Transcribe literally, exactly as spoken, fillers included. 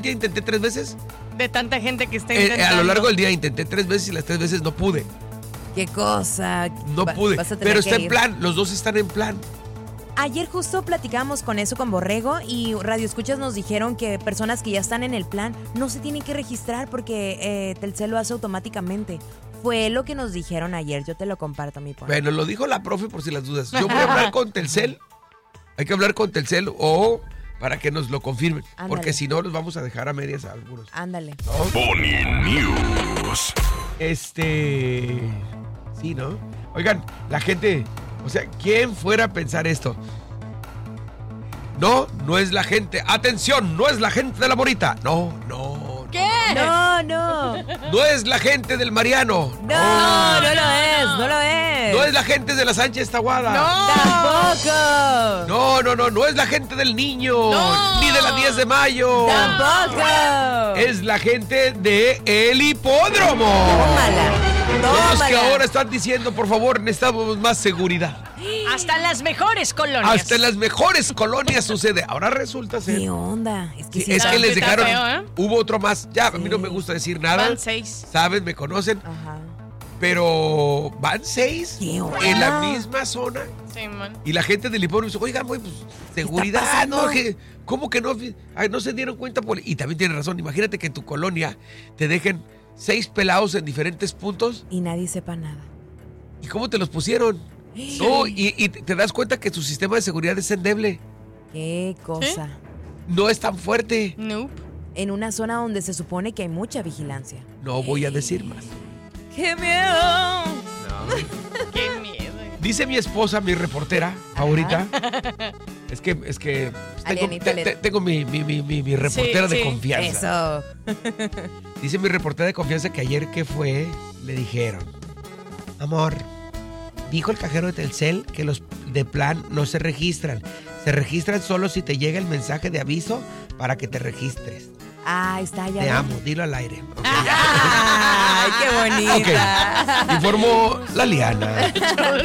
intenté tres veces. De tanta gente que está Eh, intentando. eh, a lo largo del día intenté tres veces y las tres veces no pude. Qué cosa. No Va- pude. vas a tener Pero que está en ir. plan. Los dos están en plan. Ayer justo platicábamos con eso con Borrego y Radio Escuchas nos dijeron que personas que ya están en el plan no se tienen que registrar porque eh, Telcel lo hace automáticamente. Fue lo que nos dijeron ayer, yo te lo comparto, mi pobre. Bueno, lo dijo la profe por si las dudas. Yo voy a hablar con Telcel. Hay que hablar con Telcel o para que nos lo confirmen. Ándale. Porque si no, los vamos a dejar a medias a algunos. Ándale. ¿No? Pony News. Este... Sí, ¿no? Oigan, la gente... O sea, ¿quién fuera a pensar esto? No, no es la gente. ¡Atención! No es la gente de la Morita. No, no. ¿Qué? No, no. No es la gente del Mariano. No, no lo es, no lo es. No es la gente de la Sánchez Tahuada. Tampoco. No, no, no, no es la gente del Niño. No. Ni de la diez de mayo. Tampoco. Es la gente de el hipódromo. Tómala. Los que Tómala. ahora están diciendo, por favor, necesitamos más seguridad. Hasta en las mejores colonias. Hasta en las mejores colonias sucede. Ahora resulta ser. ¿Qué onda? Es que Sí, sí es está- que les está dejaron. feo, ¿eh? Hubo otro más. Ya, a mí no me gusta decir nada. Van seis. Saben, me conocen. Ajá. Pero van seis ¿Qué onda? en la misma zona. Sí, man. Y la gente del hipódromo dice, oigan, güey, pues seguridad, pasando? ¿no? Que- ¿Cómo que no? Ay, no se dieron cuenta. Por... Y también tiene razón. Imagínate que en tu colonia te dejen seis pelados en diferentes puntos. Y nadie sepa nada. ¿Y cómo te los pusieron? No, y, y te das cuenta que tu sistema de seguridad es endeble. Qué cosa. No es tan fuerte. Nope. En una zona donde se supone que hay mucha vigilancia. No voy a decir más. ¡Qué miedo! Qué miedo. Dice mi esposa, mi reportera favorita. Es que, es que tengo, Alianita, te- le- te- tengo mi, mi, mi, mi- mi reportera Sí, de sí. confianza. Eso. Dice mi reportera de confianza que ayer que fue, le dijeron, amor, dijo el cajero de Telcel que los de plan no se registran. Se registran solo si te llega el mensaje de aviso para que te registres. Ah, está ya. Te amo, dilo al aire. Ok. Ay, qué bonita. Ok. Informó la Liana.